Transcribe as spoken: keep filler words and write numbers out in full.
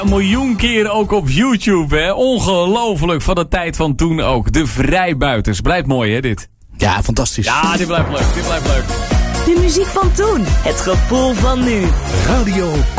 Een miljoen keer ook op YouTube, hè. Ongelooflijk, van de tijd van toen ook. De Vrijbuiters. Blijft mooi, hè, dit? Ja, fantastisch. Ja, dit blijft leuk. Dit blijft leuk. De muziek van toen. Het gevoel van nu. Radio